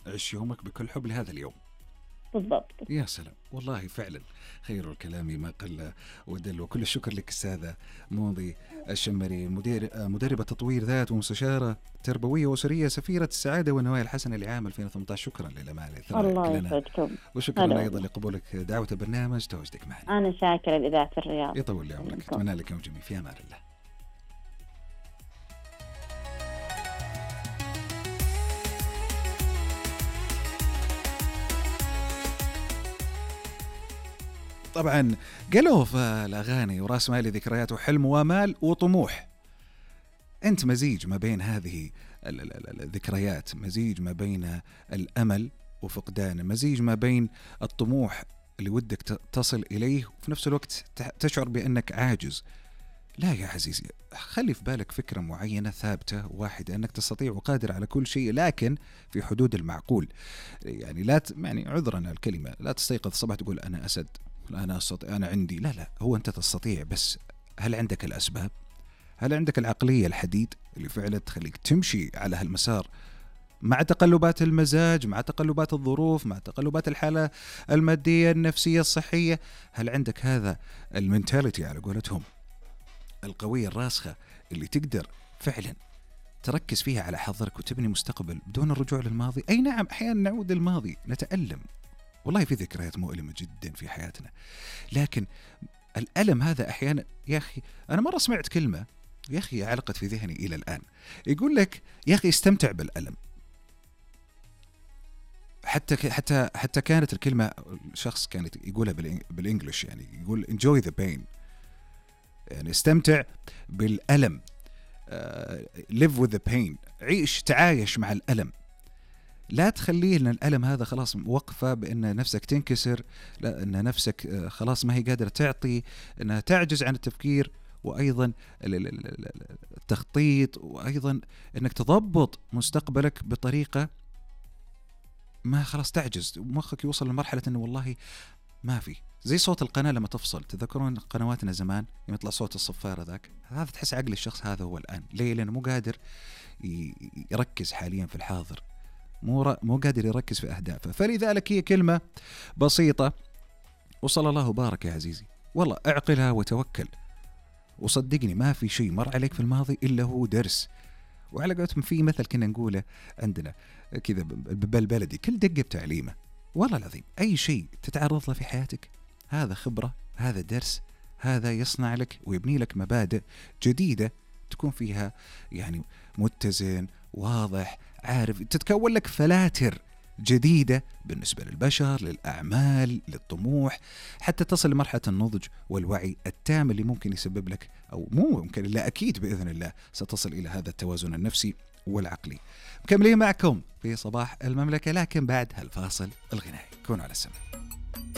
عش يومك بكل حب لهذا اليوم. بالضبط. يا سلام، والله فعلا خير الكلام ما قل ودل. وكل الشكر لك أستاذة موضي الشمري، مدربة تطوير ذات ومستشارة تربوية وأسرية، سفيرة السعادة والنوايا الحسنة لعام 2018. شكرا للأمانة الله يسعدكم. وشكرا أيضا لقبولك دعوة البرنامج، تواجدك معنا. أنا شاكرة لإذاعة الرياض. يطول لي عمرك، أتمنى لك يوم جميل، في أمان الله. طبعا قالوا في الأغاني وراس مالي ذكريات وحلم ومال وطموح. أنت مزيج ما بين هذه الذكريات، مزيج ما بين الأمل وفقدانه، مزيج ما بين الطموح اللي ودك تصل إليه وفي نفس الوقت تشعر بأنك عاجز. لا يا عزيزي، خلي في بالك فكرة معينة ثابتة واحدة، أنك تستطيع وقادر على كل شيء، لكن في حدود المعقول. يعني لا يعني عذرا الكلمة، لا تستيقظ الصباح تقول أنا أسد، أنا أستطيع، أنا عندي. لا، هو أنت تستطيع، بس هل عندك الأسباب؟ هل عندك العقلية الحديد اللي فعلا تخليك تمشي على هالمسار مع تقلبات المزاج، مع تقلبات الظروف، مع تقلبات الحالة المادية النفسية الصحية؟ هل عندك هذا المنتاليتي على قولتهم القوية الراسخة اللي تقدر فعلا تركز فيها على حظرك وتبني مستقبل بدون الرجوع للماضي؟ أي نعم، أحيانا نعود للماضي نتألم، والله في ذكريات مؤلمة جدا في حياتنا، لكن الألم هذا أحيانا يا أخي، أنا مرة سمعت كلمة يا أخي علقت في ذهني إلى الآن، يقول لك يا أخي استمتع بالألم. حتى كانت الكلمة شخص كانت يقولها بالإنجليش، يعني يقول enjoy the pain، يعني استمتع بالألم، live with the pain، عيش، تعايش مع الألم. لا تخليه ان الألم هذا خلاص وقفة بأن نفسك تنكسر، لا، أن نفسك خلاص ما هي قادرة تعطي، أنها تعجز عن التفكير، وأيضا التخطيط، وأيضا أنك تضبط مستقبلك بطريقة ما خلاص تعجز، ومخك يوصل لمرحلة أنه والله ما في، زي صوت القناة لما تفصل. تذكرون قنواتنا زمان لما يطلع صوت الصفارة ذاك، هذا تحس عقل الشخص هذا هو الآن. ليه؟ لأنه مو قادر يركز حاليا في الحاضر، مو قادر يركز في أهدافه. فلذلك هي كلمة بسيطة وصلى الله وبارك يا عزيزي، والله اعقلها وتوكل، وصدقني ما في شيء مر عليك في الماضي إلا هو درس. وعلى قولتهم في مثل كنا نقوله عندنا كذا بالبلدي، كل دقة بتعليمه. والله العظيم أي شيء تتعرض له في حياتك هذا خبرة، هذا درس، هذا يصنع لك ويبني لك مبادئ جديدة تكون فيها يعني متزن، واضح، عارف، تتكون لك فلاتر جديدة بالنسبة للبشر، للأعمال، للطموح، حتى تصل لمرحلة النضج والوعي التام اللي ممكن يسبب لك، أو مو ممكن، لا أكيد بإذن الله ستصل إلى هذا التوازن النفسي والعقلي. مكملين معكم في صباح المملكة، لكن بعد هالفاصل الغنائي. كونوا على السمع.